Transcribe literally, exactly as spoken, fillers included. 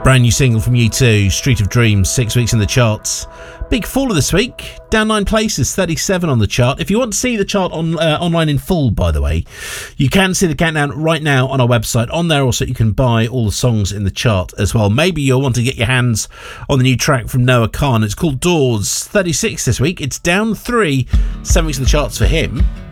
Brand new single from U two, Street of Dreams, six weeks in the charts. Big faller this week, down nine places, thirty-seven on the chart. If you want to see the chart on uh, online in full, by the way, you can see the countdown right now on our website. On there also you can buy all the songs in the chart as well. Maybe you'll want to get your hands on the new track from Noah Khan. It's called Doors, thirty-six this week. It's down three, seven weeks in the charts for him.